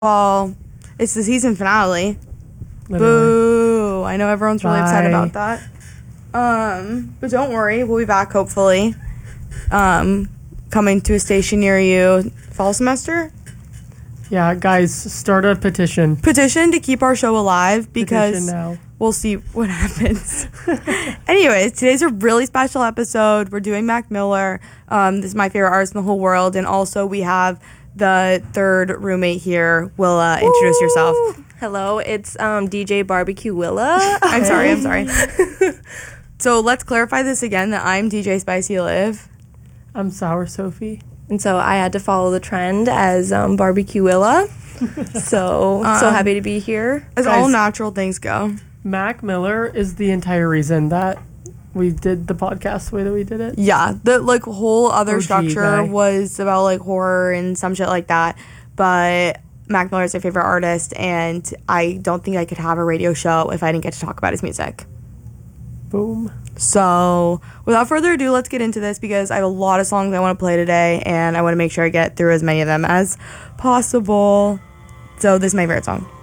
Well, it's the season finale. Literally. Boo! I know everyone's really upset about that. But don't worry, we'll be back hopefully. Coming to a station near you fall semester. Yeah, guys, start a petition. Petition to keep our show alive because Petition now. we'll see what happens. Anyways, today's a really special episode. We're doing Mac Miller. This is my favorite artist in the whole world, and also we have the third roommate here. Willa, introduce yourself. Hello, it's DJ Barbecue Willa. I'm sorry. So let's clarify this again that I'm DJ Spicy Liv. I'm Sour Sophie. And so I had to follow the trend as Barbecue Willa. So happy to be here. As Guys, all natural things go. Mac Miller is the entire reason that we did the podcast the way that we did it. Yeah, the whole other OG structure guy. was about horror and some shit like that. But Mac Miller is my favorite artist, and I don't think I could have a radio show if I didn't get to talk about his music. Boom. So without further ado, let's get into this because I have a lot of songs I want to play today, and I want to make sure I get through as many of them as possible. So this is my favorite song.